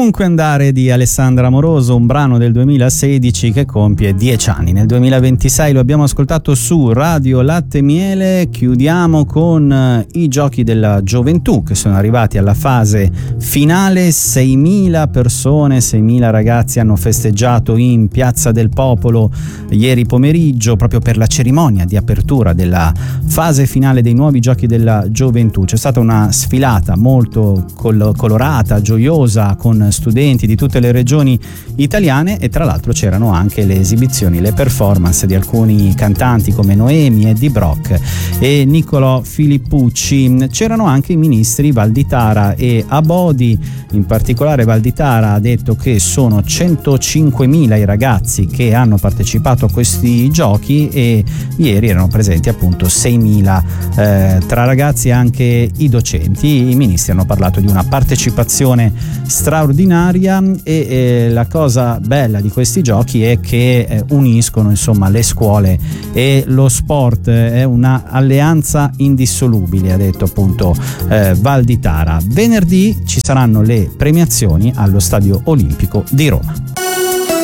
Ovunque andare di Alessandra Amoroso, un brano del 2016 che compie 10 anni. Nel 2026 lo abbiamo ascoltato su Radio Latte Miele. Chiudiamo con i Giochi della Gioventù che sono arrivati alla fase finale. 6.000 persone, 6.000 ragazzi hanno festeggiato in Piazza del Popolo ieri pomeriggio proprio per la cerimonia di apertura della fase finale dei nuovi Giochi della Gioventù. C'è stata una sfilata molto colorata, gioiosa, con studenti di tutte le regioni italiane, e tra l'altro c'erano anche le esibizioni, le performance di alcuni cantanti come Noemi, Eddie Brock e Niccolò Filippucci. C'erano anche i ministri Valditara e Abodi. In particolare Valditara ha detto che sono 105.000 i ragazzi che hanno partecipato a questi giochi, e ieri erano presenti appunto 6.000 tra ragazzi e anche i docenti. I ministri hanno parlato di una partecipazione straordinaria, e la cosa bella di questi giochi è che uniscono insomma le scuole e lo sport. È una alleanza indissolubile, ha detto appunto Valditara. Venerdì ci saranno le premiazioni allo Stadio Olimpico di Roma.